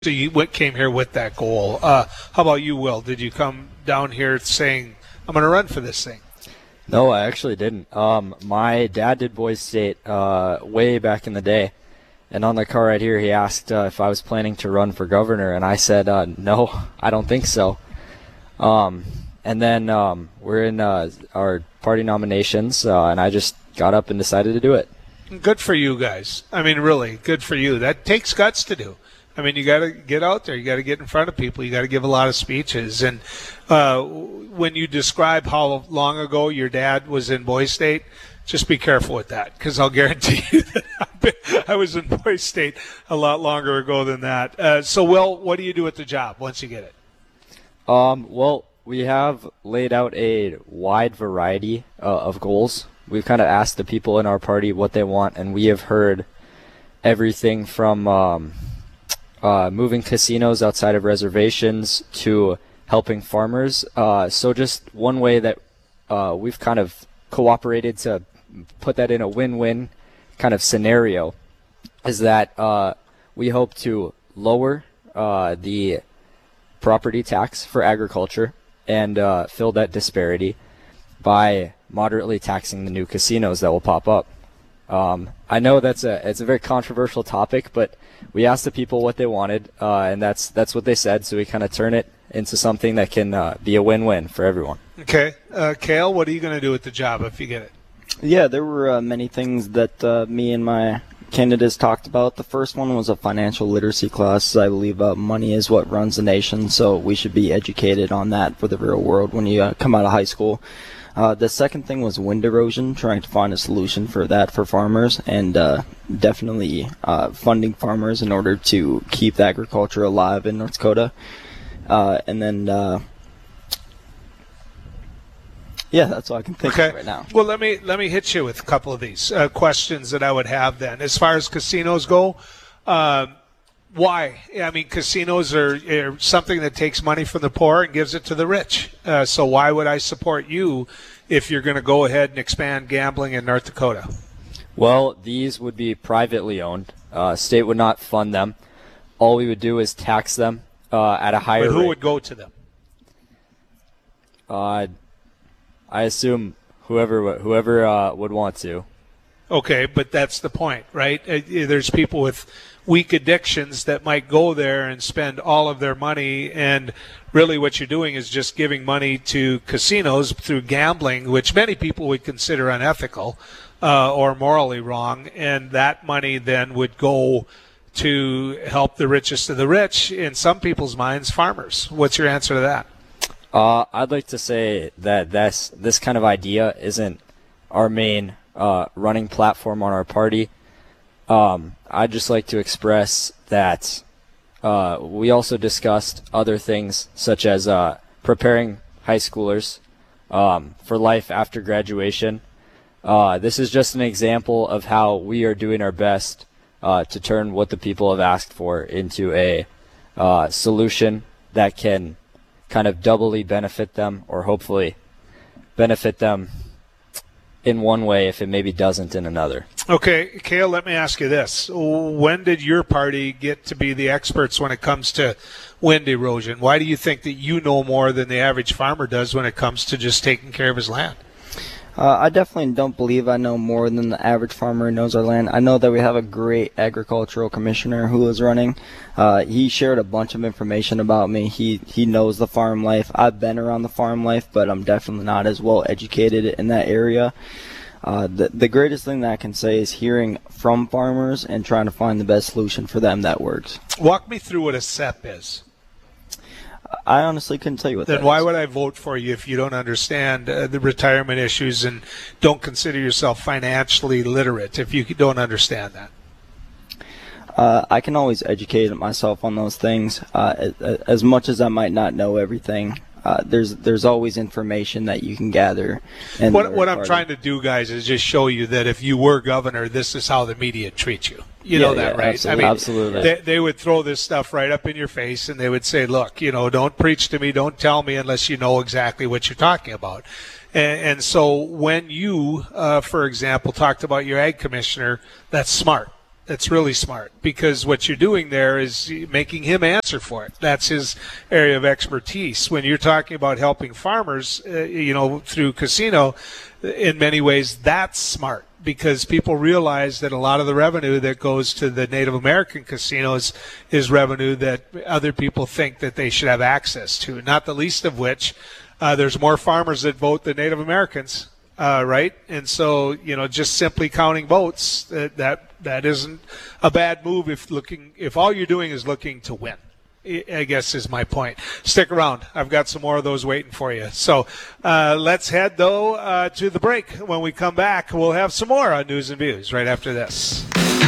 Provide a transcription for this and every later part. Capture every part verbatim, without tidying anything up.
So you went, came here with that goal. Uh, how about you, Will? Did you come down here saying, I'm going to run for this thing? No, I actually didn't. Um, my dad did Boise State uh, way back in the day. And on the car right here, he asked uh, if I was planning to run for governor. And I said, uh, no, I don't think so. Um, and then um, we're in uh, our party nominations, uh, and I just got up and decided to do it. Good for you guys. I mean, really, good for you. That takes guts to do. I mean, you got to get out there. You got to get in front of people. You got to give a lot of speeches. And uh, when you describe how long ago your dad was in Boise State, just be careful with that, because I'll guarantee you that I was in Boise State a lot longer ago than that. Uh, so, Will, what do you do with the job once you get it? Um, well, we have laid out a wide variety uh, of goals. We've kind of asked the people in our party what they want, and we have heard everything from um, – Uh, moving casinos outside of reservations to helping farmers. Uh, so just one way that uh, we've kind of cooperated to put that in a win-win kind of scenario is that uh, we hope to lower uh, the property tax for agriculture and uh, fill that disparity by moderately taxing the new casinos that will pop up. Um, I know that's a it's a very controversial topic, but we asked the people what they wanted, uh, and that's that's what they said. So we kind of turn it into something that can uh, be a win-win for everyone. Okay, uh, Cale, what are you going to do with the job if you get it? Yeah, there were uh, many things that uh, me and my candidates talked about. The first one was a financial literacy class. I believe uh, money is what runs the nation, so we should be educated on that for the real world when you uh, come out of high school. Uh, the second thing was wind erosion, trying to find a solution for that for farmers, and uh, definitely uh, funding farmers in order to keep the agriculture alive in North Dakota. Uh, and then, uh, yeah, that's all I can think okay. of right now. Well, let me let me hit you with a couple of these uh, questions that I would have then. As far as casinos go, uh, why? I mean, casinos are, are something that takes money from the poor and gives it to the rich. Uh, so why would I support you if you're going to go ahead and expand gambling in North Dakota? Well, these would be privately owned. Uh, state would not fund them. All we would do is tax them uh, at a higher But who rate. would go to them? Uh, I assume whoever whoever uh, would want to. Okay, but that's the point, right? Uh, There's people with weak addictions that might go there and spend all of their money, and really what you're doing is just giving money to casinos through gambling, which many people would consider unethical uh, or morally wrong, and that money then would go to help the richest of the rich, in some people's minds, farmers. What's your answer to that? Uh, I'd like to say that this this kind of idea isn't our main uh, running platform on our party. Um, I'd just like to express that uh, we also discussed other things such as uh, preparing high schoolers um, for life after graduation. Uh, this is just an example of how we are doing our best uh, to turn what the people have asked for into a uh, solution that can kind of doubly benefit them, or hopefully benefit them in one way if it maybe doesn't in another. Okay, Cale, let me ask you this. When did your party get to be the experts when it comes to wind erosion? Why do you think that you know more than the average farmer does when it comes to just taking care of his land? Uh, I definitely don't believe I know more than the average farmer who knows our land. I know that we have a great agricultural commissioner who is running. Uh, he shared a bunch of information about me. He he knows the farm life. I've been around the farm life, but I'm definitely not as well educated in that area. Uh, the, the greatest thing that I can say is hearing from farmers and trying to find the best solution for them that works. Walk me through what a S E P is. I honestly couldn't tell you what then that why is. would I vote for you if you don't understand uh, the retirement issues and don't consider yourself financially literate if you don't understand that? Uh, I can always educate myself on those things. Uh, as much as I might not know everything, uh, there's there's always information that you can gather. And what what I'm trying to do, guys, is just show you that if you were governor, this is how the media treats you. You yeah, know that, yeah, right? Absolutely. I mean, absolutely. They, they would throw this stuff right up in your face, and they would say, look, you know, don't preach to me, don't tell me unless you know exactly what you're talking about. And, and so when you, uh, for example, talked about your ag commissioner, that's smart. It's really smart, because what you're doing there is making him answer for it. That's his area of expertise. When you're talking about helping farmers, uh, you know, through casino, in many ways, that's smart, because people realize that a lot of the revenue that goes to the Native American casinos is revenue that other people think that they should have access to, not the least of which uh, there's more farmers that vote than Native Americans. Uh, right, and so you know, just simply counting votes, that, that that isn't a bad move if looking if all you're doing is looking to win. I guess is my point. Stick around. I've got some more of those waiting for you. So uh, let's head though uh, to the break. When we come back, we'll have some more on News and Views right after this.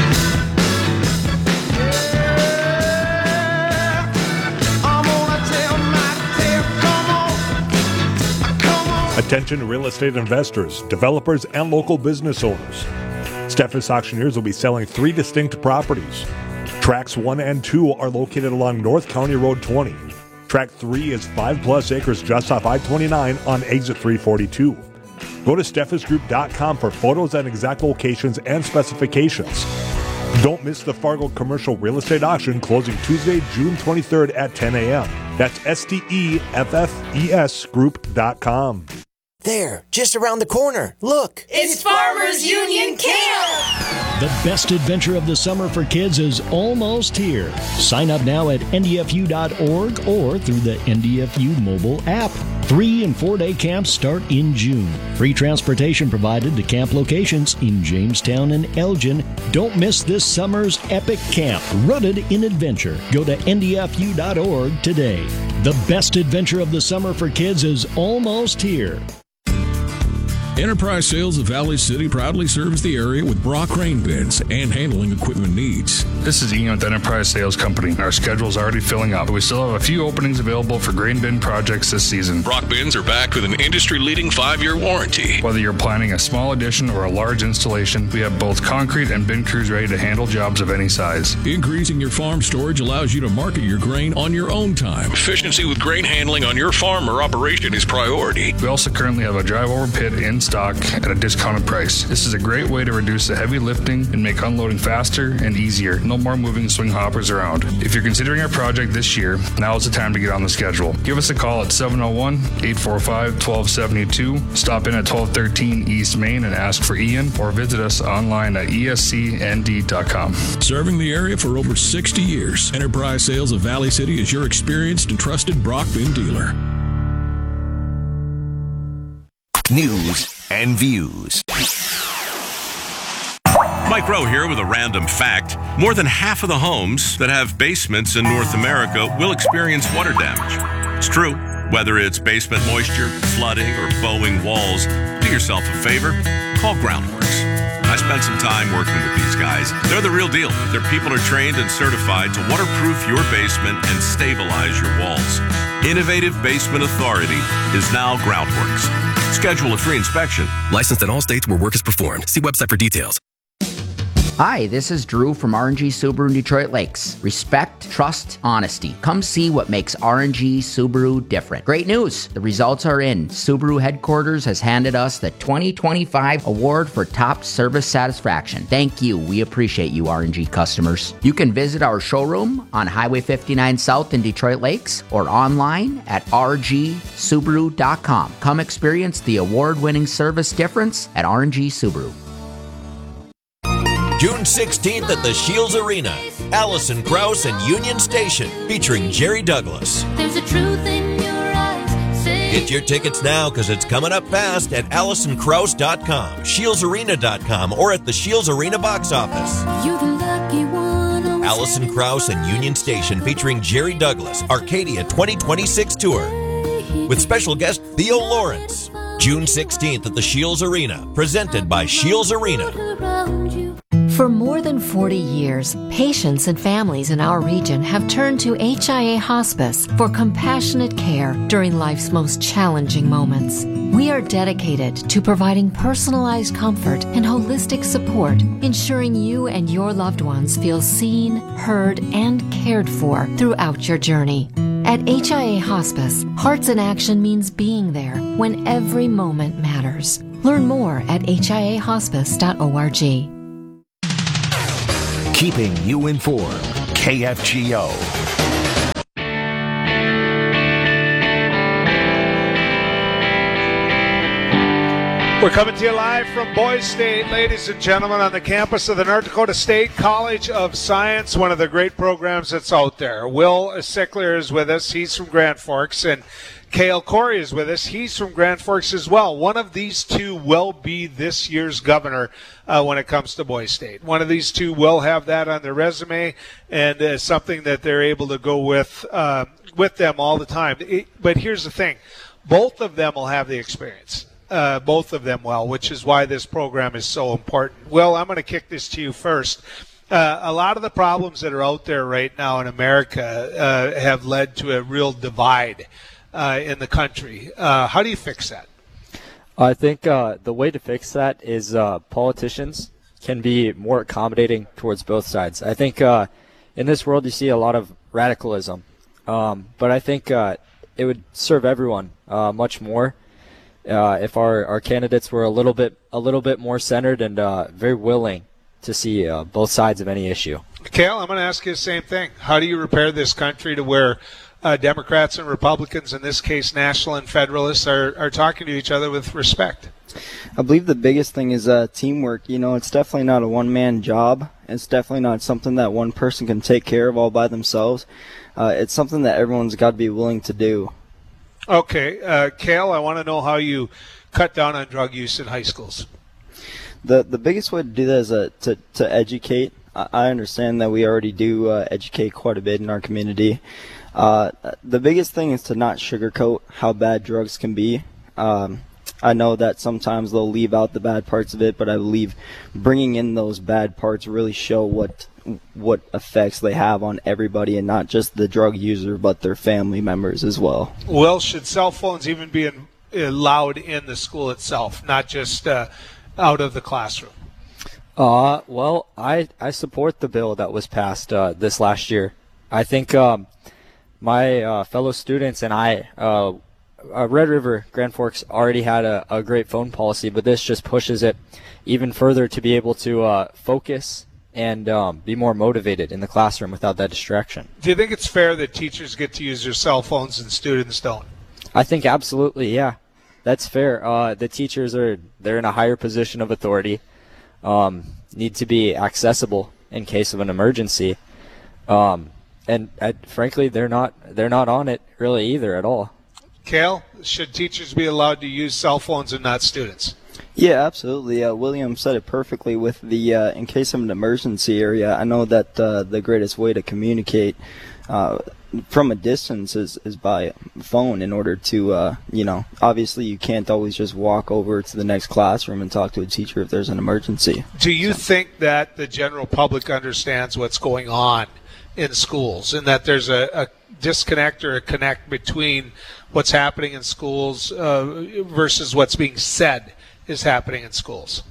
Attention real estate investors, developers, and local business owners. Steffes Auctioneers will be selling three distinct properties. Tracks one and two are located along North County Road twenty. Track three is five plus acres just off I twenty-nine on exit three forty-two. Go to steffes group dot com for photos and exact locations and specifications. Don't miss the Fargo Commercial Real Estate Auction closing Tuesday, June twenty-third at ten a.m. That's S T E F F E S group dot com. There, just around the corner. Look. It's Farmers Union Camp! The best adventure of the summer for kids is almost here. Sign up now at N D F U dot org or through the N D F U mobile app. Three and four day camps start in June. Free transportation provided to camp locations in Jamestown and Elgin. Don't miss this summer's epic camp, rooted in adventure. Go to N D F U dot org today. The best adventure of the summer for kids is almost here. Enterprise Sales of Valley City proudly serves the area with Brock grain bins and handling equipment needs. This is Ian with Enterprise Sales Company. Our schedule is already filling up. We still have a few openings available for grain bin projects this season. Brock bins are backed with an industry-leading five-year warranty. Whether you're planning a small addition or a large installation, we have both concrete and bin crews ready to handle jobs of any size. Increasing your farm storage allows you to market your grain on your own time. Efficiency with grain handling on your farm or operation is priority. We also currently have a drive-over pit in stock at a discounted price. This is a great way to reduce the heavy lifting and make unloading faster and easier. No more moving swing hoppers around. If you're considering a project this year, now is the time to get on the schedule. Give us a call at seven oh one, eight four five, one two seven two. Stop in at twelve thirteen East Main and ask for Ian, or visit us online at E S C N D dot com. Serving the area for over sixty years, Enterprise Sales of Valley City is your experienced and trusted Brock bin dealer. News and Views. Mike Rowe here with a random fact. More than half of the homes that have basements in North America will experience water damage. It's true. Whether it's basement moisture, flooding, or bowing walls, do yourself a favor. Call Groundworks. I spent some time working with these guys. They're the real deal. Their people are trained and certified to waterproof your basement and stabilize your walls. Innovative Basement Authority is now Groundworks. Schedule a free inspection. Licensed in all states where work is performed. See website for details. Hi, this is Drew from R and G Subaru in Detroit Lakes. Respect, trust, honesty. Come see what makes R and G Subaru different. Great news! The results are in. Subaru headquarters has handed us the twenty twenty-five award for top service satisfaction. Thank you. We appreciate you, R and G customers. You can visit our showroom on Highway fifty-nine South in Detroit Lakes or online at r g subaru dot com. Come experience the award-winning service difference at R and G Subaru. June sixteenth at the Shields Arena, Allison Krauss and Union Station, featuring Jerry Douglas. There's a truth in your eyes. Say Get your tickets now because it's coming up fast at allison krauss dot com, shields arena dot com, or at the Shields Arena box office. you're the lucky one. Allison Krauss and Union Station, featuring Jerry Douglas, Arcadia twenty twenty-six tour, with special guest Theo Lawrence. June sixteenth at the Shields Arena, presented by Shields Arena. For more than forty years, patients and families in our region have turned to H I A Hospice for compassionate care during life's most challenging moments. We are dedicated to providing personalized comfort and holistic support, ensuring you and your loved ones feel seen, heard, and cared for throughout your journey. At H I A Hospice, Hearts in Action means being there when every moment matters. Learn more at h i a hospice dot org. keeping you informed. K F G O. We're coming to you live from Boys State, ladies and gentlemen, on the campus of the North Dakota State College of Science, one of the great programs that's out there. Will Sickler is with us. He's from Grand Forks. And Cale Corey is with us. He's from Grand Forks as well. One of these two will be this year's governor uh, when it comes to Boys State. One of these two will have that on their resume, and uh, something that they're able to go with, uh, with them all the time. It, but here's the thing. Both of them will have the experience. Uh, both of them well, which is why this program is so important. Will, I'm going to kick this to you first. Uh, a lot of the problems that are out there right now in America uh, have led to a real divide uh, in the country. Uh, how do you fix that? I think uh, the way to fix that is uh, politicians can be more accommodating towards both sides. I think uh, in this world you see a lot of radicalism, um, but I think uh, it would serve everyone uh, much more Uh, if our, our candidates were a little bit a little bit more centered and uh, very willing to see uh, both sides of any issue. Cale, I'm going to ask you the same thing. How do you repair this country to where uh, Democrats and Republicans, in this case national and federalists, are, are talking to each other with respect? I believe the biggest thing is uh, teamwork. You know, it's definitely not a one-man job. It's definitely not something that one person can take care of all by themselves. Uh, it's something that everyone's got to be willing to do. Okay, uh, Cale, I want to know how you cut down on drug use in high schools. The the biggest way to do that is uh, to, to educate. I, I understand that we already do uh, educate quite a bit in our community. Uh, the biggest thing is to not sugarcoat how bad drugs can be. Um, I know that sometimes they'll leave out the bad parts of it, but I believe bringing in those bad parts really show what what effects they have on everybody, and not just the drug user, but their family members as well. Well, should cell phones even be in, allowed in the school itself, not just uh, out of the classroom? Uh, well, I, I support the bill that was passed uh, this last year. I think um, my uh, fellow students and I, uh, uh, Red River, Grand Forks already had a, a great phone policy, but this just pushes it even further to be able to uh, focus and um, be more motivated in the classroom without that distraction. Do you think it's fair that teachers get to use their cell phones and students don't? I think absolutely, yeah. That's fair. Uh, the teachers are they're in a higher position of authority, um, need to be accessible in case of an emergency, um, and uh, frankly, they're not they're not on it really either at all. Cale, should teachers be allowed to use cell phones and not students? Yeah, absolutely. Uh, William said it perfectly with the uh, in case of an emergency area. I know that uh, the greatest way to communicate uh, from a distance is, is by phone in order to, uh, you know, obviously you can't always just walk over to the next classroom and talk to a teacher if there's an emergency. Do you so. think that the general public understands what's going on in schools, and that there's a, a disconnect or a connect between what's happening in schools uh, versus what's being said is happening in schools?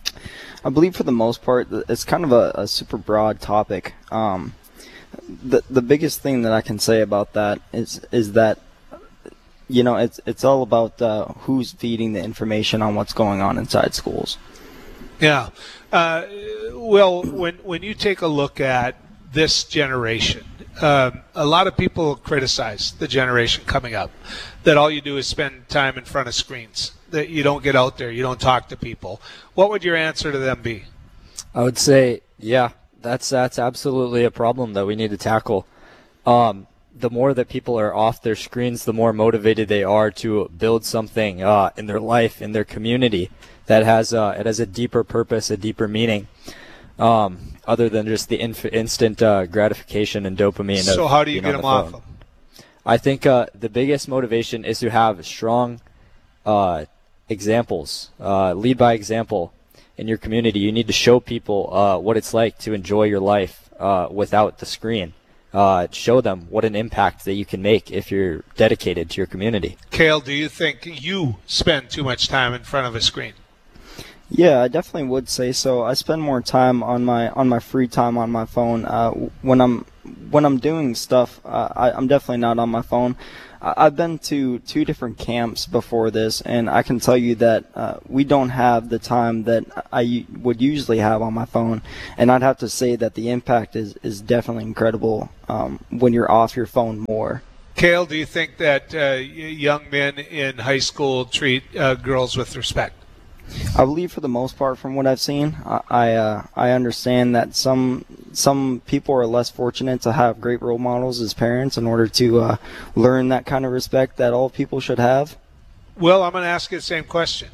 I believe for the most part it's kind of a, a super broad topic. Um, the the biggest thing that I can say about that is is that you know it's it's all about uh, who's feeding the information on what's going on inside schools. Yeah. Uh, well, when when you take a look at this generation, um, a lot of people criticize the generation coming up, that all you do is spend time in front of screens, that you don't get out there, you don't talk to people. What would your answer to them be? I would say, yeah, that's that's absolutely a problem that we need to tackle. Um, the more that people are off their screens, the more motivated they are to build something uh, in their life, in their community, that has uh, it has a deeper purpose, a deeper meaning, um, other than just the inf- instant uh, gratification and dopamine. So of how do you being get on them the off phone. them? I think uh, the biggest motivation is to have strong uh, examples, uh, lead by example in your community. You need to show people uh, what it's like to enjoy your life uh, without the screen. Uh, show them what an impact that you can make if you're dedicated to your community. Cale, do you think you spend too much time in front of a screen? Yeah, I definitely would say so. I spend more time on my on my free time on my phone. Uh, when I'm when I'm doing stuff, uh, I, I'm definitely not on my phone. I, I've been to two different camps before this, and I can tell you that uh, we don't have the time that I would usually have on my phone. And I'd have to say that the impact is, is definitely incredible um, when you're off your phone more. Cale, do you think that uh, young men in high school treat uh, girls with respect? I believe for the most part, from what I've seen, I I, uh, I understand that some some people are less fortunate to have great role models as parents in order to uh, learn that kind of respect that all people should have. Well, I'm going to ask you the same question.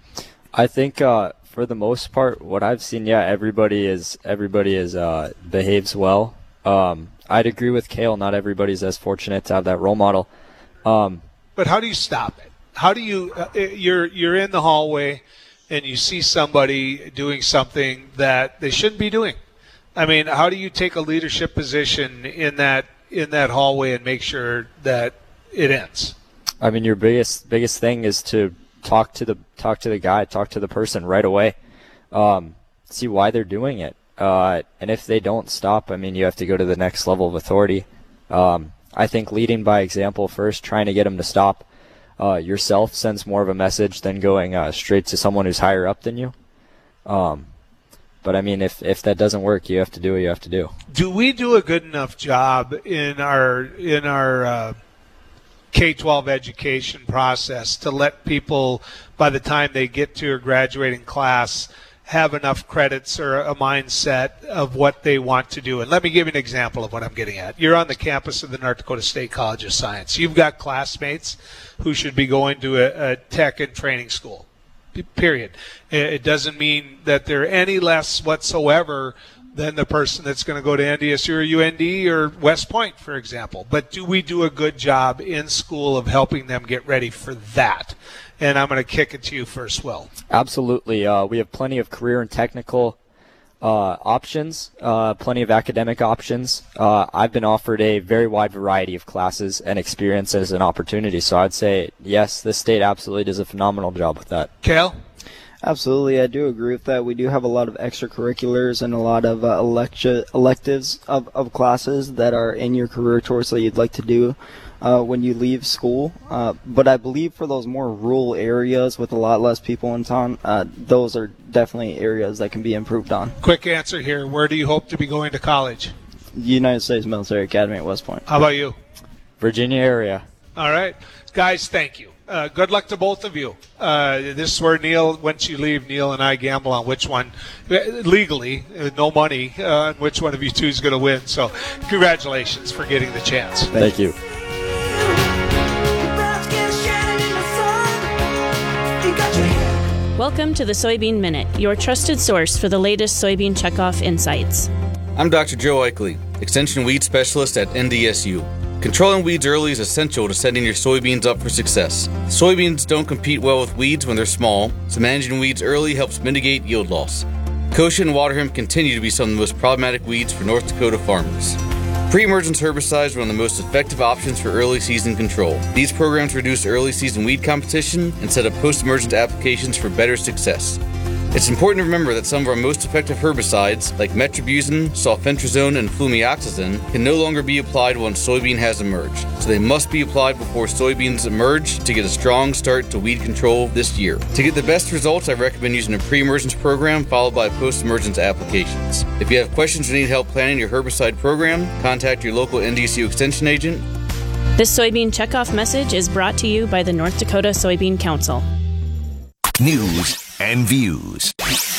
I think uh, for the most part, what I've seen, yeah, everybody is everybody is uh, behaves well. Um, I'd agree with Cale. Not everybody's as fortunate to have that role model. Um, but how do you stop it? How do you? Uh, you're you're in the hallway, and you see somebody doing something that they shouldn't be doing. I mean, how do you take a leadership position in that in that hallway and make sure that it ends? I mean, your biggest biggest thing is to talk to the talk to the guy, talk to the person right away, um, see why they're doing it. Uh, and if they don't stop, I mean, you have to go to the next level of authority. Um, I think leading by example first, trying to get them to stop uh, yourself sends more of a message than going uh, straight to someone who's higher up than you. Um, but, I mean, if, if that doesn't work, you have to do what you have to do. Do we do a good enough job in our in our uh, K twelve education process to let people, by the time they get to a graduating class, have enough credits or a mindset of what they want to do? And let me give you an example of what I'm getting at. You're on the campus of the North Dakota State College of Science. You've got classmates who should be going to a, a tech and training school, period. It doesn't mean that they're any less whatsoever than the person that's going to go to N D S U or U N D or West Point, for example. But do we do a good job in school of helping them get ready for that? And I'm going to kick it to you first, Will. Absolutely. Uh, we have plenty of career and technical uh, options, uh, plenty of academic options. Uh, I've been offered a very wide variety of classes and experiences and opportunities. So I'd say, yes, this state absolutely does a phenomenal job with that. Cale? Absolutely, I do agree with that. We do have a lot of extracurriculars and a lot of uh, electi- electives of, of classes that are in your career choice that you'd like to do uh, when you leave school. Uh, but I believe for those more rural areas with a lot less people in town, uh, those are definitely areas that can be improved on. Quick answer here. Where do you hope to be going to college? United States Military Academy at West Point. How about you? Virginia area. All right. Guys, thank you. Uh, good luck to both of you. Uh, this is where Neil, once you leave, Neil and I gamble on which one, legally, uh, no money, uh, on which one of you two is going to win. So congratulations for getting the chance. Thank, Thank you. Welcome to the Soybean Minute, your trusted source for the latest soybean checkoff insights. I'm Doctor Joe Eichley, Extension Weed Specialist at N D S U. Controlling weeds early is essential to setting your soybeans up for success. Soybeans don't compete well with weeds when they're small, so managing weeds early helps mitigate yield loss. Kochia and water hemp continue to be some of the most problematic weeds for North Dakota farmers. Pre-emergence herbicides are one of the most effective options for early season control. These programs reduce early season weed competition and set up post-emergence applications for better success. It's important to remember that some of our most effective herbicides, like metribuzin, sulfentrazone, and flumioxazin, can no longer be applied once soybean has emerged, so they must be applied before soybeans emerge to get a strong start to weed control this year. To get the best results, I recommend using a pre-emergence program followed by post-emergence applications. If you have questions or need help planning your herbicide program, contact your local N D S U Extension agent. This soybean checkoff message is brought to you by the North Dakota Soybean Council. News and views.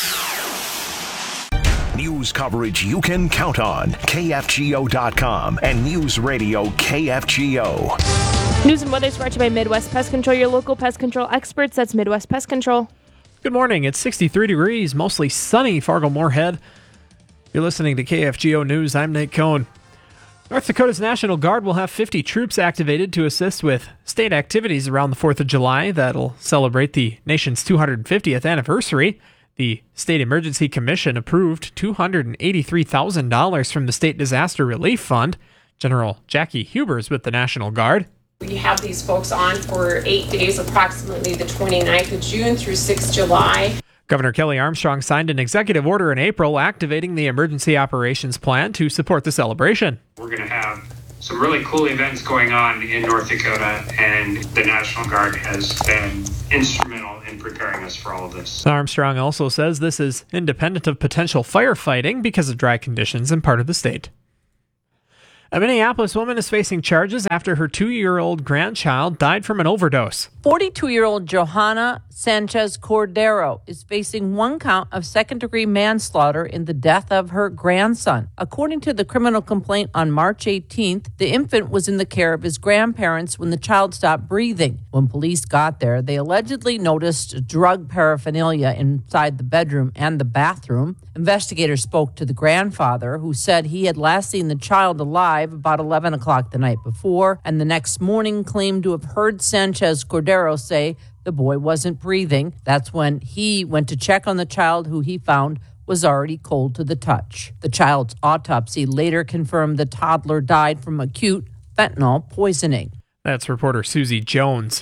News coverage you can count on. K F G O dot com and News Radio K F G O. News and weather is brought to you by Midwest Pest Control, your local pest control experts. That's Midwest Pest Control. Good morning. It's sixty-three degrees, mostly sunny, Fargo-Moorhead. You're listening to K F G O News. I'm Nate Cohn. North Dakota's National Guard will have fifty troops activated to assist with state activities around the fourth of July that'll celebrate the nation's two hundred fiftieth anniversary. The State Emergency Commission approved two hundred eighty-three thousand dollars from the State Disaster Relief Fund. General Jackie Huber is with the National Guard. We have these folks on for eight days, approximately the twenty-ninth of June through sixth of July. Governor Kelly Armstrong signed an executive order in April activating the Emergency Operations Plan to support the celebration. We're going to have some really cool events going on in North Dakota, and the National Guard has been instrumental in preparing us for all of this. Armstrong also says this is independent of potential firefighting because of dry conditions in part of the state. A Minneapolis woman is facing charges after her two-year-old grandchild died from an overdose. forty-two-year-old Johanna Sanchez Cordero is facing one count of second-degree manslaughter in the death of her grandson. According to the criminal complaint on March eighteenth, the infant was in the care of his grandparents when the child stopped breathing. When police got there, they allegedly noticed drug paraphernalia inside the bedroom and the bathroom. Investigators spoke to the grandfather, who said he had last seen the child alive about eleven o'clock the night before, and the next morning claimed to have heard Sanchez Cordero say the boy wasn't breathing. That's when he went to check on the child, who he found was already cold to the touch. The child's autopsy later confirmed the toddler died from acute fentanyl poisoning. That's reporter Susie Jones.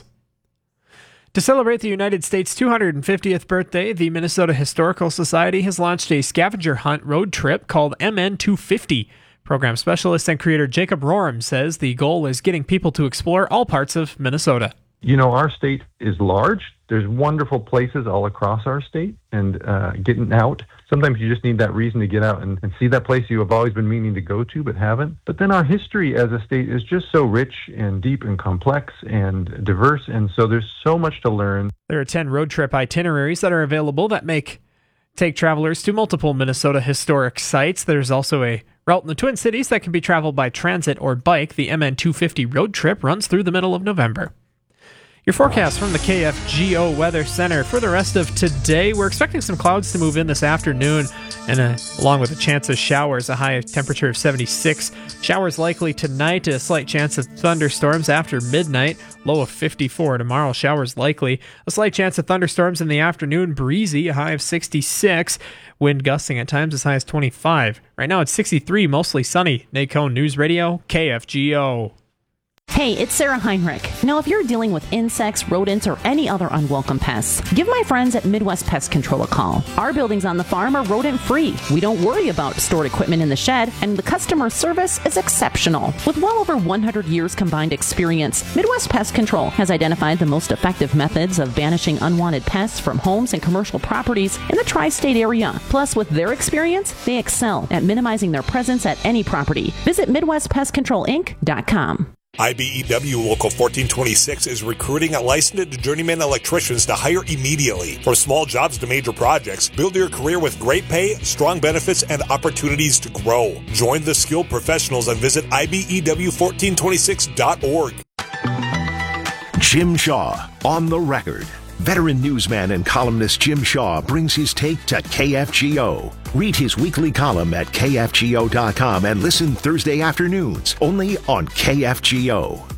To celebrate the United States' two hundred fiftieth birthday, the Minnesota Historical Society has launched a scavenger hunt road trip called M N two fifty. Program specialist and creator Jacob Roram says the goal is getting people to explore all parts of Minnesota. You know, our state is large. There's wonderful places all across our state, and uh, getting out. Sometimes you just need that reason to get out and, and see that place you have always been meaning to go to but haven't. But then our history as a state is just so rich and deep and complex and diverse, and so there's so much to learn. There are ten road trip itineraries that are available that make take travelers to multiple Minnesota historic sites. There's also a route in the Twin Cities that can be traveled by transit or bike. The M N two fifty road trip runs through the middle of November. Your forecast from the K F G O Weather Center for the rest of today. We're expecting some clouds to move in this afternoon, and uh, along with a chance of showers, a high temperature of seventy-six. Showers likely tonight, a slight chance of thunderstorms after midnight, low of fifty-four. Tomorrow, showers likely, a slight chance of thunderstorms in the afternoon, breezy, a high of sixty-six. Wind gusting at times as high as twenty-five. Right now it's sixty-three, mostly sunny. Nate Cohn News Radio, K F G O. Hey, it's Sarah Heinrich. Now, if you're dealing with insects, rodents, or any other unwelcome pests, give my friends at Midwest Pest Control a call. Our buildings on the farm are rodent-free. We don't worry about stored equipment in the shed, and the customer service is exceptional. With well over one hundred years combined experience, Midwest Pest Control has identified the most effective methods of banishing unwanted pests from homes and commercial properties in the tri-state area. Plus, with their experience, they excel at minimizing their presence at any property. Visit Midwest Pest Control Inc dot com. I B E W Local fourteen twenty-six is recruiting licensed journeyman electricians to hire immediately. From small jobs to major projects, build your career with great pay, strong benefits, and opportunities to grow. Join the skilled professionals and visit I B E W fourteen twenty-six dot org. Jim Shaw on the record. Veteran newsman and columnist Jim Shaw brings his take to K F G O. Read his weekly column at K F G O dot com and listen Thursday afternoons only on K F G O.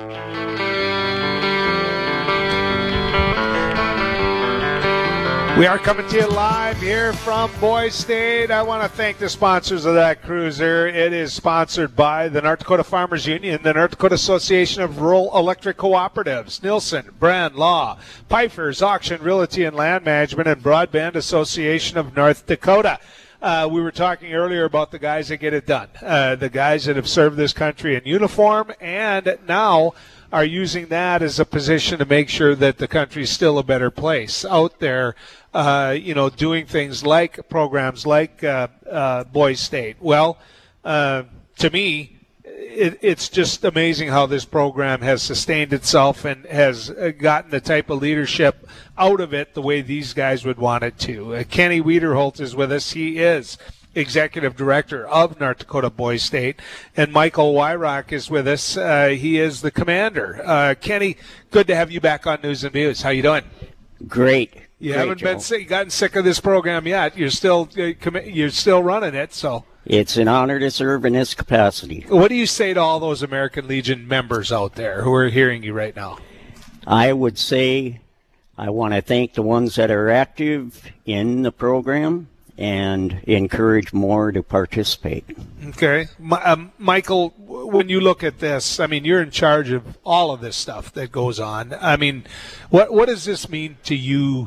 We are coming to you live here from Boys State. I want to thank the sponsors of that cruiser. It is sponsored by the North Dakota Farmers Union, the North Dakota Association of Rural Electric Cooperatives, Nielsen, Brand Law, Pfeiffer's Auction, Realty and Land Management, and Broadband Association of North Dakota. Uh, we were talking earlier about the guys that get it done, uh, the guys that have served this country in uniform and now are using that as a position to make sure that the country's still a better place out there, uh, you know, doing things like programs like uh, uh, Boys State. Well, uh, to me, it, it's just amazing how this program has sustained itself and has gotten the type of leadership out of it the way these guys would want it to. Uh, Kenny Wiederholt is with us. He is Executive Director of North Dakota Boys State, and Michael Wyrock is with us. Uh, he is the commander. Uh, Kenny, good to have you back on News and Views. How you doing? Great. You Great, haven't Joe. been sick, gotten sick of this program yet. You're still uh, commi- you're still running it. So It's an honor to serve in this capacity. what do you say to all those American Legion members out there who are hearing you right now? I would say I want to thank the ones that are active in the program and encourage more to participate. Okay. Mi- um, Michael, w- when you look at this, I mean, you're in charge of all of this stuff that goes on. I mean, what what does this mean to you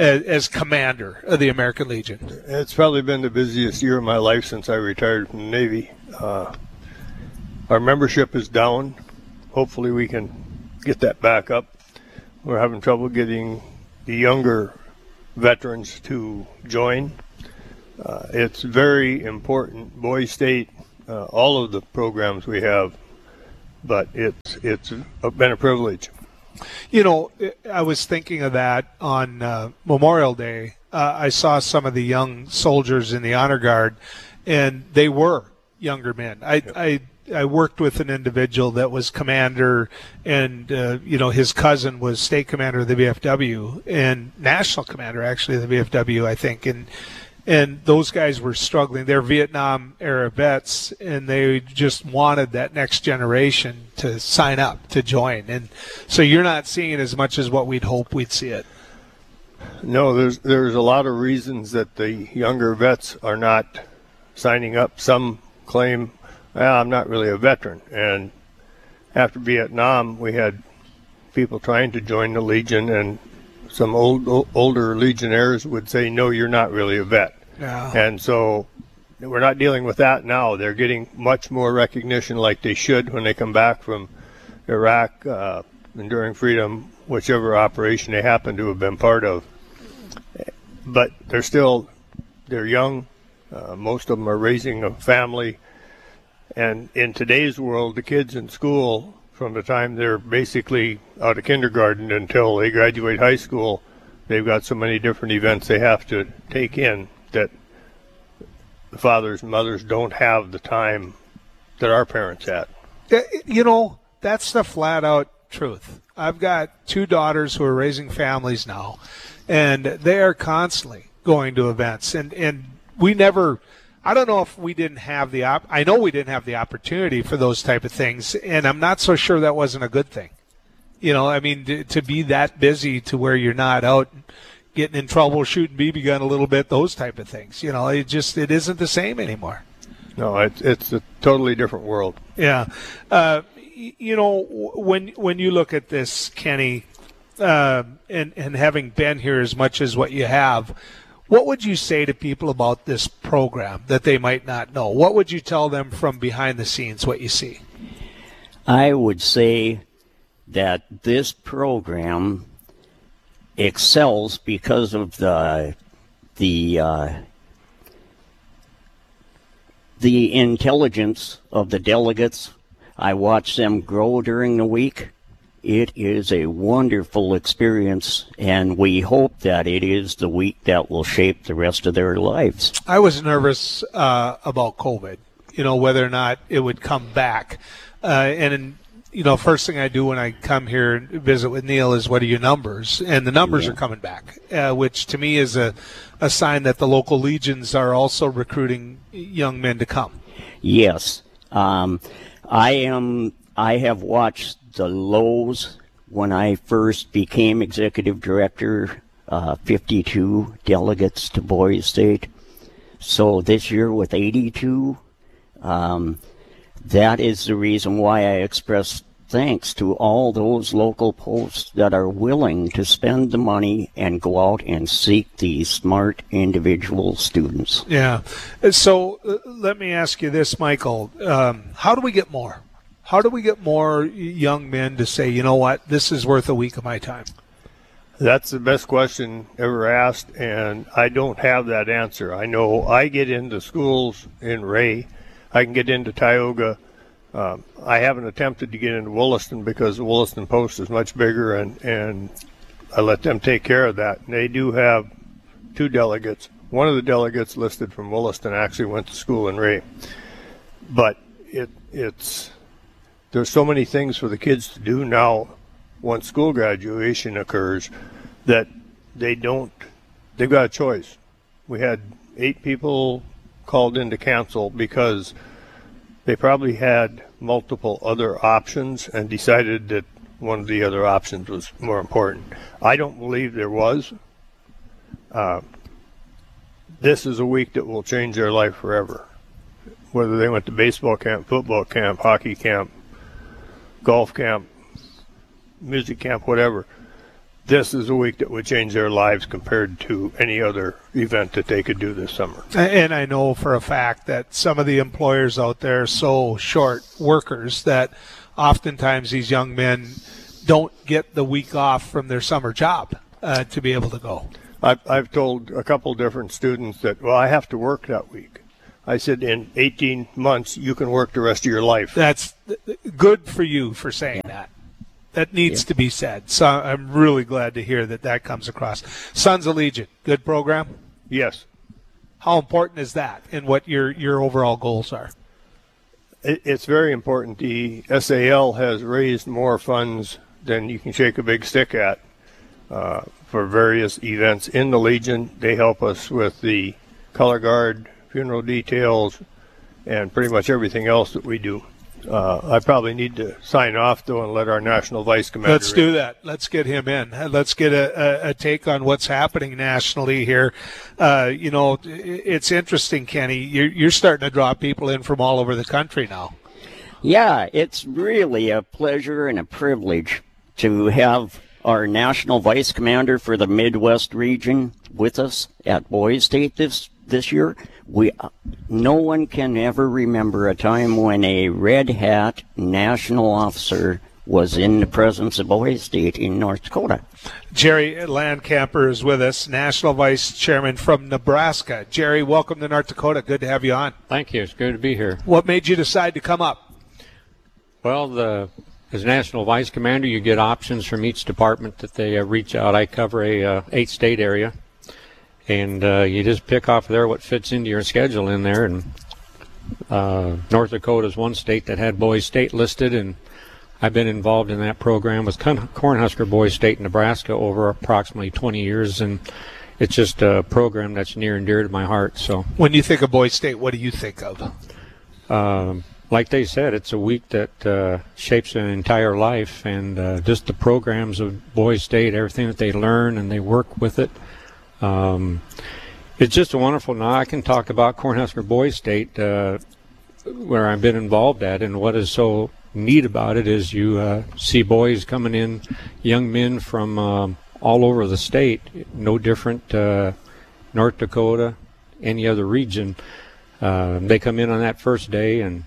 as, as commander of the American Legion? It's probably been the busiest year of my life since I retired from the Navy. Uh, our membership is down. Hopefully we can get that back up. We're having trouble getting the younger veterans to join. Uh, it's very important. Boys State, uh, all of the programs we have, but it's it's been a privilege. You know, I was thinking of that on uh, Memorial Day. Uh, I saw some of the young soldiers in the Honor Guard, and they were younger men. I, yep. I I worked with an individual that was commander, and uh, you know, his cousin was state commander of the V F W and national commander actually of the V F W, I think, and and those guys were struggling. They're Vietnam era vets, and they just wanted that next generation to sign up to join. And so you're not seeing it as much as what we'd hope we'd see it. No, there's there's a lot of reasons that the younger vets are not signing up. Some claim, well, I'm not really a veteran. And after Vietnam, we had people trying to join the Legion, and some old, older Legionnaires would say, no, you're not really a vet. Yeah. And so we're not dealing with that now. They're getting much more recognition like they should when they come back from Iraq, uh, Enduring Freedom, whichever operation they happen to have been part of. But they're still, they're young. Uh, most of them are raising a family. And in today's world, the kids in school, from the time they're basically out of kindergarten until they graduate high school, they've got so many different events they have to take in that the fathers and mothers don't have the time that our parents had. You know, that's the flat out truth. I've got two daughters who are raising families now, and they are constantly going to events, and, and we never, I don't know if we didn't have the op- I know we didn't have the opportunity for those type of things, and I'm not so sure that wasn't a good thing. You know, I mean, to, to be that busy to where you're not out getting in trouble, shooting B B gun a little bit, those type of things. You know, it just it isn't the same anymore. No, it's it's a totally different world. Yeah, uh, you know, when when you look at this, Kenny, uh, and and having been here as much as what you have, what would you say to people about this program that they might not know? What would you tell them from behind the scenes, what you see? I would say that this program excels because of the the uh, the intelligence of the delegates. I watch them grow during the week. It is a wonderful experience, and we hope that it is the week that will shape the rest of their lives. I was nervous uh, about COVID, you know, whether or not it would come back. Uh, and, in, you know, first thing I do when I come here and visit with Neil is, what are your numbers? And the numbers yeah. are coming back, uh, which to me is a, a sign that the local legions are also recruiting young men to come. Yes. Um, I am. I have watched the lows when I first became executive director, uh, fifty-two delegates to Boys State. So this year with eighty-two, um, that is the reason why I express thanks to all those local posts that are willing to spend the money and go out and seek these smart individual students. Yeah. So uh, let me ask you this, Michael. Um, how do we get more? How do we get more young men to say, you know what, this is worth a week of my time? That's the best question ever asked, and I don't have that answer. I know I get into schools in Ray. I can get into Tioga. Um, I haven't attempted to get into Williston because the Williston Post is much bigger, and, and I let them take care of that. And they do have two delegates. One of the delegates listed from Williston actually went to school in Ray. But it it's... there's so many things for the kids to do now once school graduation occurs that they don't, they've got a choice. We had eight people called in to cancel because they probably had multiple other options and decided that one of the other options was more important. I don't believe there was. Uh, this is a week that will change their life forever. Whether they went to baseball camp, football camp, hockey camp, golf camp, music camp, whatever. this is a week that would change their lives compared to any other event that they could do this summer. And I know for a fact that some of the employers out there are so short workers that oftentimes these young men don't get the week off from their summer job uh, to be able to go. I've, I've told a couple different students that, well, I have to work that week. I said, in eighteen months, you can work the rest of your life. That's good for you for saying that. That needs yeah. to be said. So I'm really glad to hear that that comes across. Sons of Legion, good program? Yes. How important is that and what your, your overall goals are? It, it's very important. The S A L has raised more funds than you can shake a big stick at uh, for various events in the Legion. They help us with the color guard, funeral details, and pretty much everything else that we do. Uh, I probably need to sign off, though, and let our National Vice Commander Let's do that. Let's get him in. Let's get a, a, a take on what's happening nationally here. Uh, you know, it's interesting, Kenny. You're, you're starting to draw people in from all over the country now. Yeah, it's really a pleasure and a privilege to have our National Vice Commander for the Midwest region with us at Boys State this this year. We, no one can ever remember a time when a red hat national officer was in the presence of Boys State in North Dakota. Jerry Landcamper is with us, National Vice Chairman from Nebraska. Jerry, welcome to North Dakota. Good to have you on. Thank you. It's good to be here. What made you decide to come up? Well, the, as National Vice Commander, you get options from each department that they uh, reach out. I cover a uh, eight-state area. And uh, you just pick off there what fits into your schedule in there. And uh, North Dakota is one state that had Boys State listed, and I've been involved in that program with Cornhusker Boys State in Nebraska over approximately twenty years, and it's just a program that's near and dear to my heart. So, when you think of Boys State, what do you think of? Um, like they said, it's a week that uh, shapes an entire life, and uh, just the programs of Boys State, everything that they learn and they work with it. Um, it's just a wonderful. Now I can talk about Cornhusker Boys State, uh, where I've been involved at, and what is so neat about it is you uh, see boys coming in, young men from um, all over the state, no different uh, North Dakota, any other region. Uh, they come in on that first day, and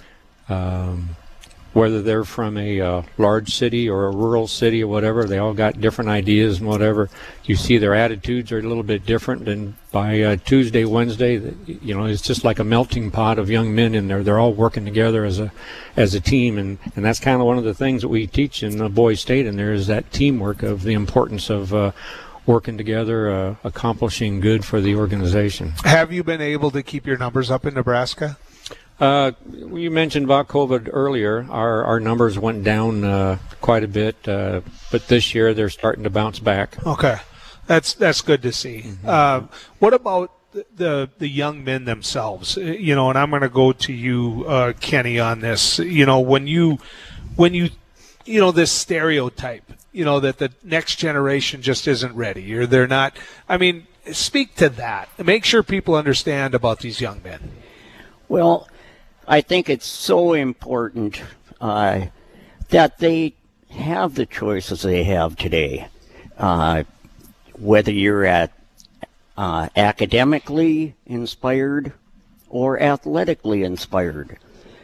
um, whether they're from a uh, large city or a rural city or whatever, they all got different ideas and whatever. You see their attitudes are a little bit different, and by uh, Tuesday, Wednesday, you know, it's just like a melting pot of young men in there. They're all working together as a as a team, and, and that's kind of one of the things that we teach in the Boys State, and there is that teamwork of the importance of uh, working together, uh, accomplishing good for the organization. Have you been able to keep your numbers up in Nebraska? Uh, you mentioned about COVID earlier. Our our numbers went down uh, quite a bit, uh, but this year they're starting to bounce back. Okay, that's that's good to see. Mm-hmm. Uh, what about the, the the young men themselves? You know, and I'm going to go to you, uh, Kenny, on this. You know, when you when you you know this stereotype, you know, that the next generation just isn't ready, or they're not. I mean, speak to that. Make sure people understand about these young men. Well, I think it's so important uh, that they have the choices they have today. Uh, whether you're at uh, academically inspired or athletically inspired.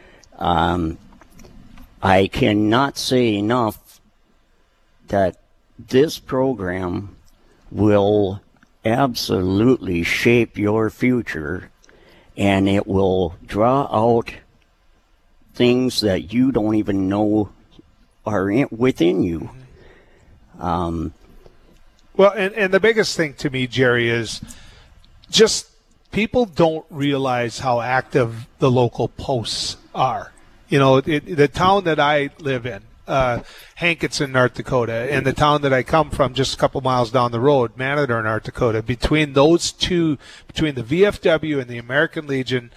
Um, I cannot say enough that this program will absolutely shape your future, and it will draw out things that you don't even know are in, within you. Um, well, and, and the biggest thing to me, Jerry, is just people don't realize how active the local posts are. You know, it, the town that I live in, uh, Hankinson, North Dakota, and the town that I come from just a couple miles down the road, Manador, North Dakota, between those two, between the V F W and the American Legion,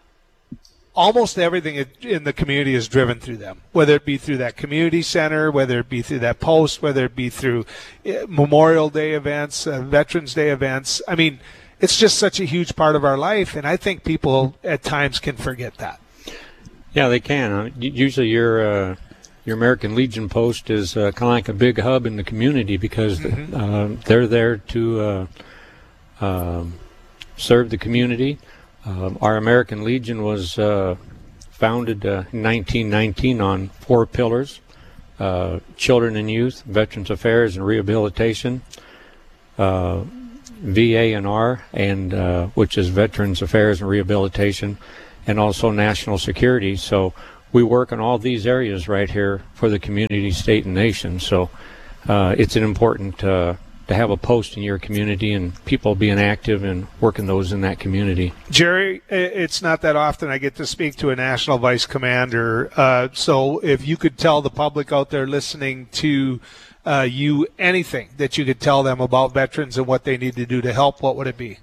almost everything in the community is driven through them, whether it be through that community center, whether it be through that post, whether it be through Memorial Day events, uh, Veterans Day events. I mean, it's just such a huge part of our life, and I think people at times can forget that. Yeah, they can. Usually you're uh, your American Legion post is uh, kind of like a big hub in the community because Mhm. uh, they're there to uh, um serve the community. Um, our American Legion was uh, founded uh, in nineteen nineteen on four pillars: uh, children and youth, veterans affairs and rehabilitation, uh, V A and R, and uh, which is veterans affairs and rehabilitation, and also national security. So we work in all these areas right here for the community, state, and nation. So uh, it's an important uh, to have a post in your community and people being active and working those in that community. Jerry, i- it's not that often I get to speak to a national vice commander. Uh, so if you could tell the public out there listening to uh, you anything that you could tell them about veterans and what they need to do to help, what would it be?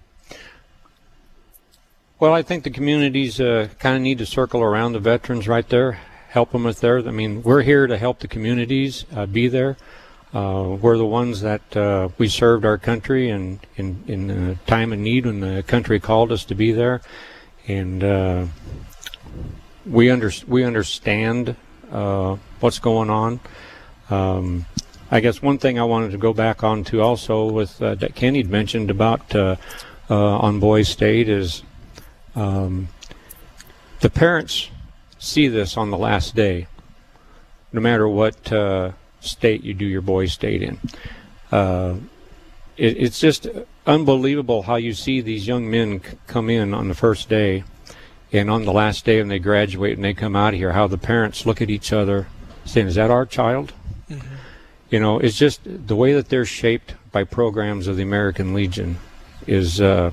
Well, I think the communities uh, kind of need to circle around the veterans right there, help them with theirs. I mean, we're here to help the communities uh, be there. Uh, we're the ones that uh, we served our country and in in uh, time of need when the country called us to be there, and uh, we under we understand uh, what's going on. Um, I guess one thing I wanted to go back on to also with uh, that Kenny mentioned about uh, uh, on Boys State is um, the parents see this on the last day, no matter what uh, state you do your Boys State in. Uh, it, it's just unbelievable how you see these young men c- come in on the first day, and on the last day when they graduate and they come out of here, how the parents look at each other saying, is that our child? Mhm. You know, it's just the way that they're shaped by programs of the American Legion is uh,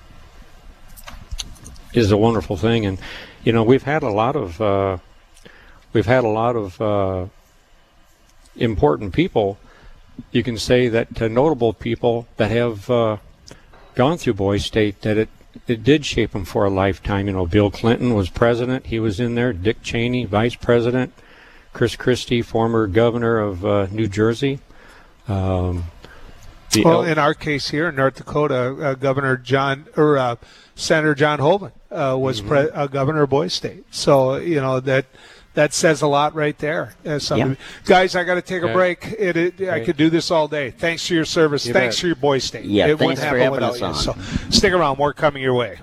is a wonderful thing. And you know, we've had a lot of uh, we've had a lot of uh, important people. You can say that uh, notable people that have uh, gone through Boys State, that it it did shape them for a lifetime. You know, Bill Clinton was president; he was in there. Dick Cheney, vice president. Chris Christie, former governor of uh, New Jersey. Um, the Well, El- in our case here in North Dakota, uh, Governor John or uh, Senator John Hoeven uh, was Mhm. pre- uh, governor of Boys State. So you know that that says a lot right there. Uh, some Yeah. of- Guys, I got to take a Okay. break. It, it, I Okay. could do this all day. Thanks for your service. You Thanks bet. for your Boys State. Yeah, it thanks wouldn't for happen having without us you. on. So stick around. More coming your way.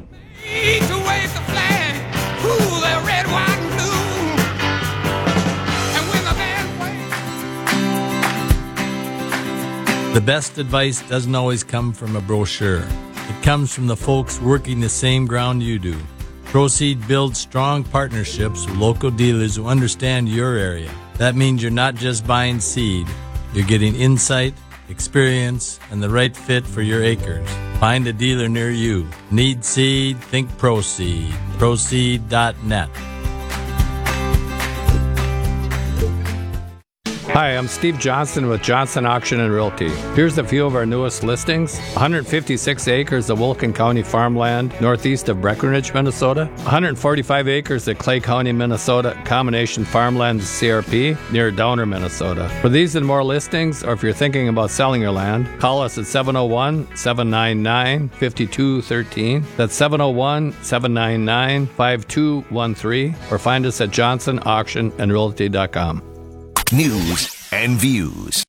The best advice doesn't always come from a brochure. It comes from the folks working the same ground you do. Proceed builds strong partnerships with local dealers who understand your area. That means you're not just buying seed, you're getting insight, experience, and the right fit for your acres. Find a dealer near you. Need seed? Think Proceed. Proceed dot net. Hi, I'm Steve Johnson with Johnson Auction and Realty. Here's a few of our newest listings. one hundred fifty-six acres of Wilkin County farmland northeast of Breckenridge, Minnesota. one hundred forty-five acres of Clay County, Minnesota combination farmland C R P near Downer, Minnesota. For these and more listings, or if you're thinking about selling your land, call us at seven oh one, seven nine nine, five two one three. That's seven oh one, seven nine nine, five two one three, or find us at johnson auction and realty dot com. News and views.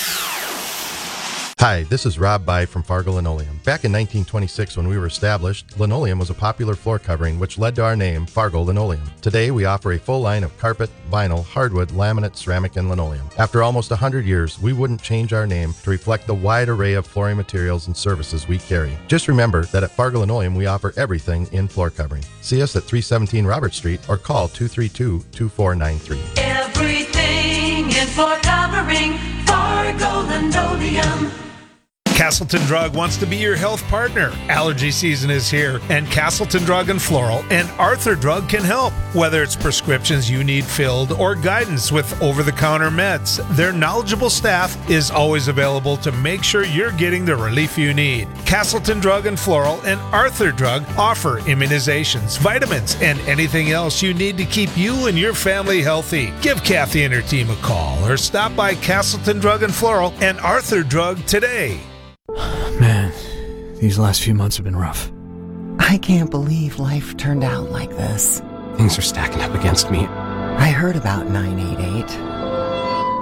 Hi, this is Rob By from Fargo Linoleum. Back in nineteen twenty-six, when we were established, linoleum was a popular floor covering, which led to our name, Fargo Linoleum. Today, we offer a full line of carpet, vinyl, hardwood, laminate, ceramic, and linoleum. After almost one hundred years, we wouldn't change our name to reflect the wide array of flooring materials and services we carry. Just remember that at Fargo Linoleum, we offer everything in floor covering. See us at three seventeen Robert Street or call two three two, two four nine three. Everything in floor covering, Fargo Linoleum. Castleton Drug wants to be your health partner. Allergy season is here, and Castleton Drug and Floral and Arthur Drug can help. Whether it's prescriptions you need filled or guidance with over-the-counter meds, their knowledgeable staff is always available to make sure you're getting the relief you need. Castleton Drug and Floral and Arthur Drug offer immunizations, vitamins, and anything else you need to keep you and your family healthy. Give Kathy and her team a call or stop by Castleton Drug and Floral and Arthur Drug today. Man, these last few months have been rough. I can't believe life turned out like this. Things are stacking up against me. I heard about nine eight eight.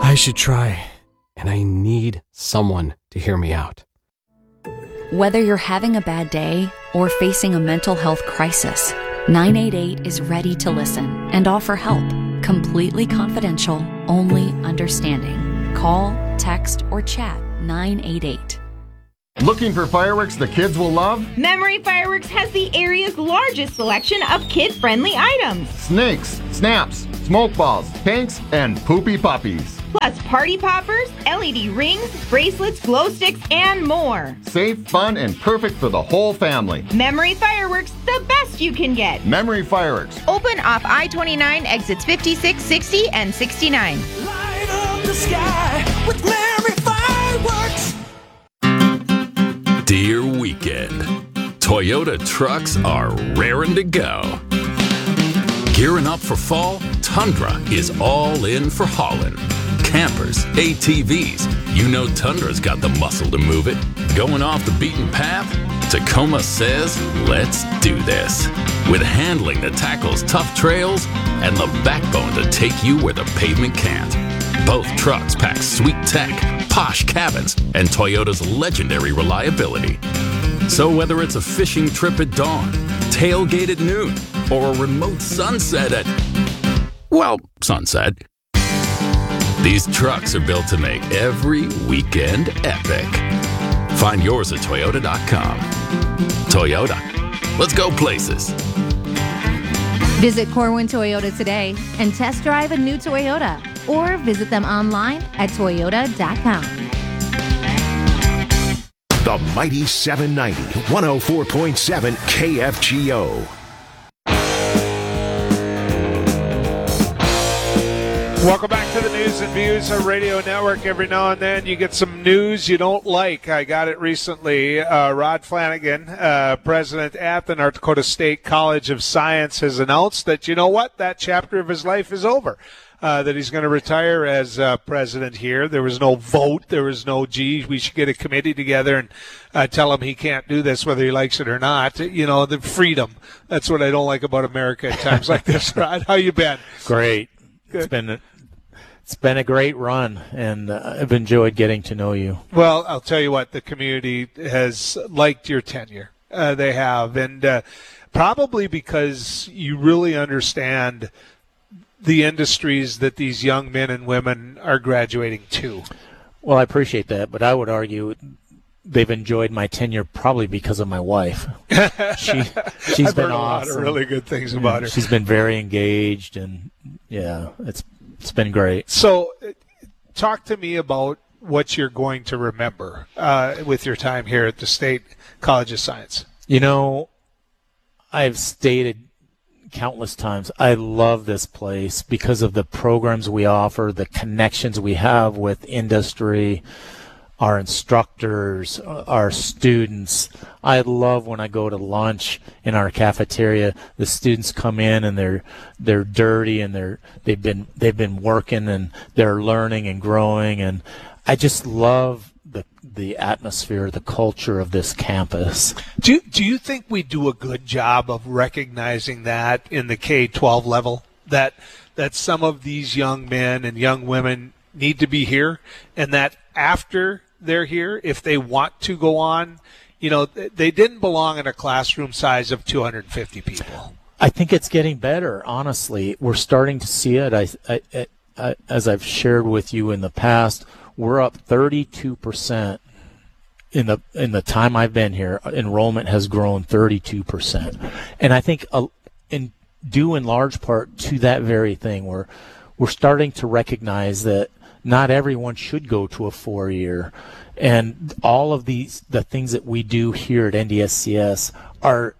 I should try, and I need someone to hear me out. Whether you're having a bad day or facing a mental health crisis, nine eight eight is ready to listen and offer help. Completely confidential, only understanding. Call, text, or chat nine eight eight. Looking for fireworks the kids will love? Memory Fireworks has the area's largest selection of kid-friendly items. Snakes, snaps, smoke balls, tanks, and poopy puppies. Plus party poppers, L E D rings, bracelets, glow sticks, and more. Safe, fun, and perfect for the whole family. Memory Fireworks, the best you can get. Memory Fireworks. Open off I twenty-nine, exits fifty-six, sixty, and sixty-nine. Light up the sky with Memory Fireworks. Dear Weekend, Toyota trucks are raring to go. Gearing up for fall, Tundra is all in for hauling. Campers, A T Vs, you know Tundra's got the muscle to move it. Going off the beaten path? Tacoma says, let's do this. With handling that tackles tough trails and the backbone to take you where the pavement can't. Both trucks pack sweet tech, posh cabins, and Toyota's legendary reliability. So whether it's a fishing trip at dawn, tailgate at noon, or a remote sunset at, well, sunset, these trucks are built to make every weekend epic. Find yours at Toyota dot com. Toyota, let's go places. Visit Corwin Toyota today and test drive a new Toyota, or visit them online at Toyota dot com. The Mighty seven ninety, one oh four point seven K F G O. Welcome back to the News and Views on Radio Network. Every now and then you get some news you don't like. I got it recently. Uh, Rod Flanagan, uh, president at the North Dakota State College of Science, has announced that, you know what, that chapter of his life is over. Uh, that he's going to retire as uh, president here. There was no vote. There was no, gee, we should get a committee together and uh, tell him he can't do this whether he likes it or not. You know, the freedom. That's what I don't like about America at times like this. Rod, how you been? Great. Good. It's been a, it's been a great run, and uh, I've enjoyed getting to know you. Well, I'll tell you what, the community has liked your tenure. Uh, they have, and uh, probably because you really understand the industries that these young men and women are graduating to. Well, I appreciate that, but I would argue they've enjoyed my tenure probably because of my wife. She, she's I've been heard a lot awesome. of really good things about her. She's been very engaged, and yeah, it's it's been great. So, uh, talk to me about what you're going to remember uh, with your time here at the State College of Science. You know, I've stated countless times, I love this place because of the programs we offer, the connections we have with industry, our instructors, our students. I love when I go to lunch in our cafeteria. The students come in and they're they're dirty and they're they've been they've been working and they're learning and growing, and I just love the the atmosphere, the culture of this campus. Do you, do you think we do a good job of recognizing that in the K twelve level, that that some of these young men and young women need to be here, and that after they're here, if they want to go on, you know, they didn't belong in a classroom size of two hundred fifty people? I think it's getting better, honestly. We're starting to see it. I, I, I, as I've shared with you in the past, we're up thirty-two percent in the in the time I've been here. Enrollment has grown thirty-two percent, and I think uh, in due in large part to that very thing, we're we're starting to recognize that not everyone should go to a four-year, and all of these the things that we do here at N D S C S are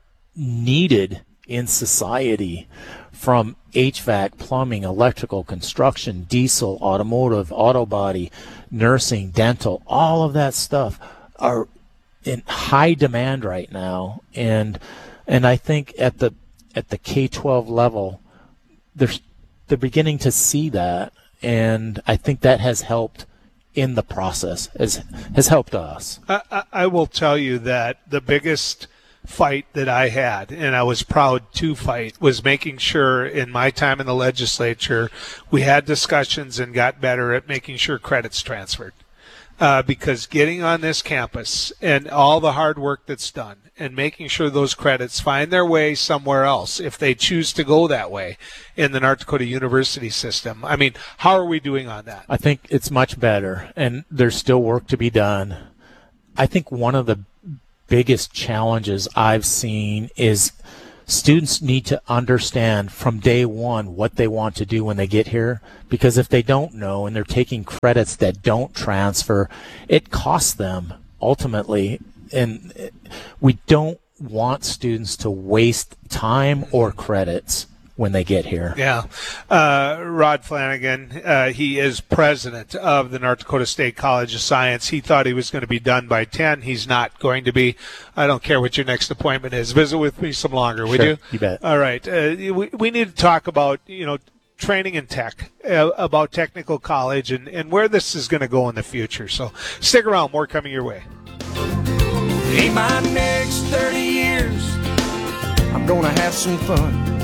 needed in society, from H V A C, plumbing, electrical, construction, diesel, automotive, auto body, nursing, dental. All of that stuff are in high demand right now, and and I think at the at the K twelve level, they're they're beginning to see that. And I think that has helped in the process, has, has helped us. I, I will tell you that the biggest fight that I had, and I was proud to fight, was making sure in my time in the legislature we had discussions and got better at making sure credits transferred. Uh, because getting on this campus and all the hard work that's done and making sure those credits find their way somewhere else if they choose to go that way in the North Dakota University system. I mean, how are we doing on that? I think it's much better, and there's still work to be done. I think one of the biggest challenges I've seen is students need to understand from day one what they want to do when they get here, because if they don't know and they're taking credits that don't transfer, it costs them ultimately. And we don't want students to waste time or credits when they get here. Yeah. Uh, Rod Flanagan, uh, he is president of the North Dakota State College of Science. He thought he was going to be done by ten. He's not going to be. I don't care what your next appointment is. Visit with me some longer, would Sure, you? you bet. All right. Uh, we, we need to talk about, you know, training in tech, uh, about technical college and, and where this is going to go in the future. So stick around. More coming your way. In my next thirty years, I'm gonna have some fun.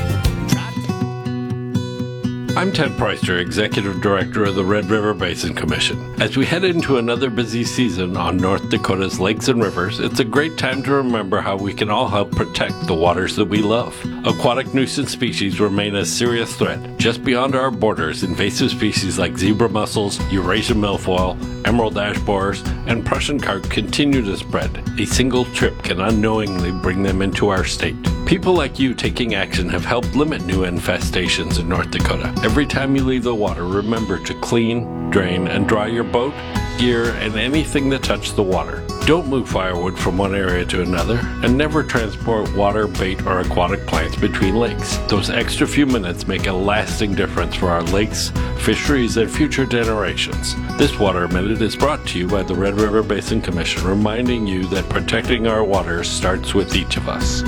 I'm Ted Preuster, Executive Director of the Red River Basin Commission. As we head into another busy season on North Dakota's lakes and rivers, it's a great time to remember how we can all help protect the waters that we love. Aquatic nuisance species remain a serious threat. Just beyond our borders, invasive species like zebra mussels, Eurasian milfoil, emerald ash borers, and Prussian carp continue to spread. A single trip can unknowingly bring them into our state. People like you taking action have helped limit new infestations in North Dakota. Every time you leave the water, remember to clean, drain, and dry your boat, gear, and anything that touches the water. Don't move firewood from one area to another, and never transport water, bait, or aquatic plants between lakes. Those extra few minutes make a lasting difference for our lakes, fisheries, and future generations. This Water Minute is brought to you by the Red River Basin Commission, reminding you that protecting our waters starts with each of us.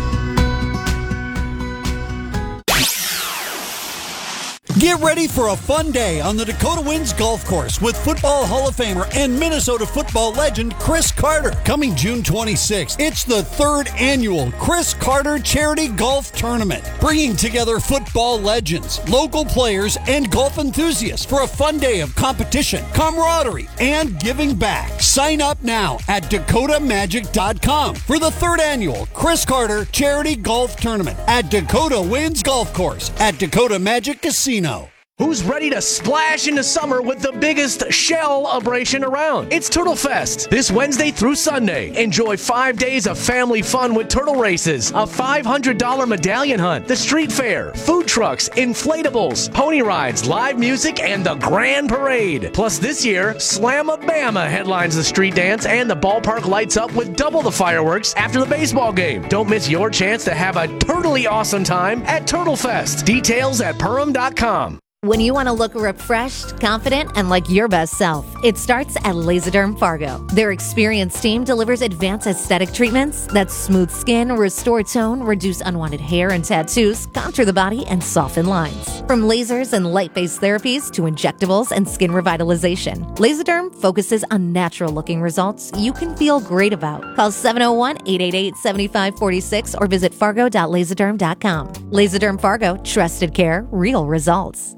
Get ready for a fun day on the Dakota Winds Golf Course with Football Hall of Famer and Minnesota football legend Chris Carter. Coming June twenty-sixth, it's the third annual Chris Carter Charity Golf Tournament, bringing together football legends, local players, and golf enthusiasts for a fun day of competition, camaraderie, and giving back. Sign up now at dakota magic dot com for the third annual Chris Carter Charity Golf Tournament at Dakota Winds Golf Course at Dakota Magic Casino. Who's ready to splash into summer with the biggest celebration around? It's Turtle Fest, this Wednesday through Sunday. Enjoy five days of family fun with turtle races, a five hundred dollars medallion hunt, the street fair, food trucks, inflatables, pony rides, live music, and the grand parade. Plus this year, Slamabama headlines the street dance, and the ballpark lights up with double the fireworks after the baseball game. Don't miss your chance to have a turtly awesome time at Turtle Fest. Details at Purim dot com. When you want to look refreshed, confident, and like your best self, it starts at Laserderm Fargo. Their experienced team delivers advanced aesthetic treatments that smooth skin, restore tone, reduce unwanted hair and tattoos, contour the body, and soften lines. From lasers and light-based therapies to injectables and skin revitalization, Laserderm focuses on natural-looking results you can feel great about. Call seven oh one, eight eight eight, seven five four six or visit fargo dot laserderm dot com. Laserderm Fargo, trusted care, real results.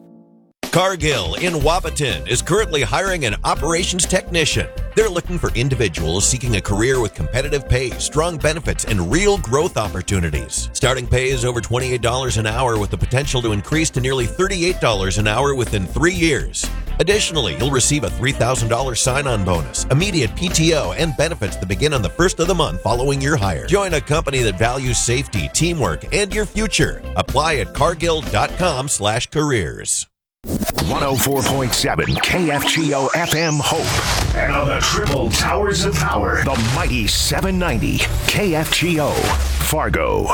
Cargill in Wapaton is currently hiring an operations technician. They're looking for individuals seeking a career with competitive pay, strong benefits, and real growth opportunities. Starting pay is over twenty-eight dollars an hour with the potential to increase to nearly thirty-eight dollars an hour within three years. Additionally, you'll receive a three thousand dollars sign-on bonus, immediate P T O, and benefits that begin on the first of the month following your hire. Join a company that values safety, teamwork, and your future. Apply at cargill dot com slash careers. one oh four point seven K F G O F M Hope. And on the triple towers of power, the mighty seven ninety K F G O Fargo.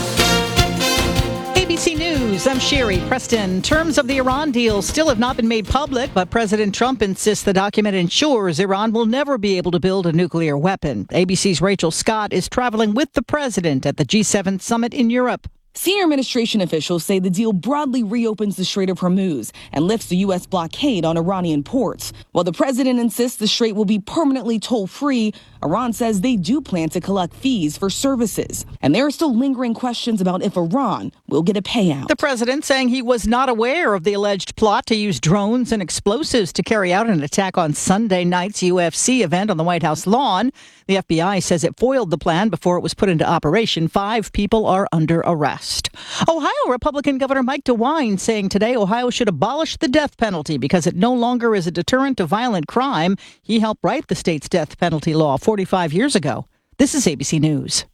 A B C News, I'm Sherry Preston. Terms of the Iran deal still have not been made public, but President Trump insists the document ensures Iran will never be able to build a nuclear weapon. A B C's Rachel Scott is traveling with the president at the G seven summit in Europe. Senior administration officials say the deal broadly reopens the Strait of Hormuz and lifts the U S blockade on Iranian ports. While the president insists the strait will be permanently toll-free, Iran says they do plan to collect fees for services. And there are still lingering questions about if Iran will get a payout. The president saying he was not aware of the alleged plot to use drones and explosives to carry out an attack on Sunday night's U F C event on the White House lawn. The F B I says it foiled the plan before it was put into operation. Five people are under arrest. Ohio Republican Governor Mike DeWine saying today Ohio should abolish the death penalty because it no longer is a deterrent to violent crime. He helped write the state's death penalty law forty-five years ago. This is A B C News.